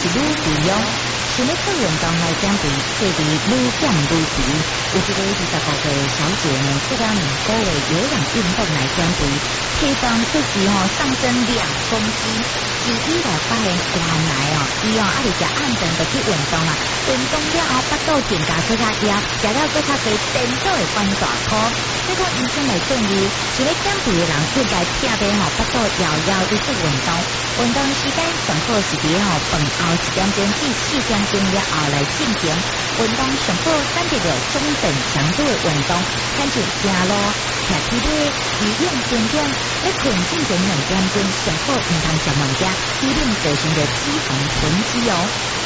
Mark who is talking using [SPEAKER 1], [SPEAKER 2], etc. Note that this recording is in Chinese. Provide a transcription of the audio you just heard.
[SPEAKER 1] 愈肥哦。想要做运动来减肥，势必愈减愈肥。有一个25岁的小姐呢，做了2个月有氧运动来减肥，体重确实上升2公斤。是伊来发现原来伊还是食暗顿就去运动啦，运动了后腹肚更加更加压，食了更加多，颠倒会翻大块。这个医生来建议，想要减肥的人应该听得腹肚摇摇去做运动。运动时间上好是伫饭后1点钟至4点钟了后来进行。运动上好选择了中等强度的运动，像是走路、骑车马、游泳等等。要困进前2点钟上好唔通食物件，以免造成着脂肪囤积哦。